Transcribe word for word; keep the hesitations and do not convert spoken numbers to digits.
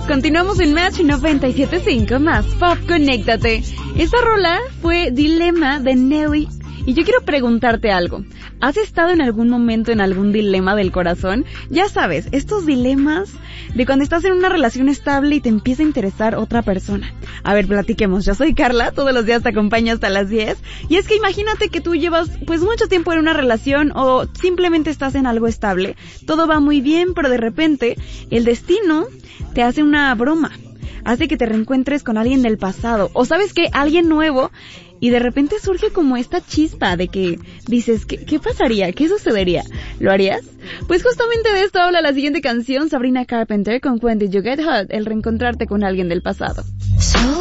Continuamos en Match noventa y siete punto cinco, más Pop, conéctate. Esta rola fue Dilema de Nelly. Y yo quiero preguntarte algo. ¿Has estado en algún momento en algún dilema del corazón? Ya sabes, estos dilemas de cuando estás en una relación estable y te empieza a interesar otra persona. A ver, platiquemos. Yo soy Carla, todos los días te acompaño hasta las diez. Y es que imagínate que tú llevas pues mucho tiempo en una relación o simplemente estás en algo estable. Todo va muy bien, pero de repente el destino te hace una broma. Hace que te reencuentres con alguien del pasado. O sabes que alguien nuevo. Y de repente surge como esta chispa de que dices, ¿qué, qué pasaría? ¿Qué sucedería? ¿Lo harías? Pues justamente de esto habla la siguiente canción, Sabrina Carpenter con When Did You Get Hot, el reencontrarte con alguien del pasado.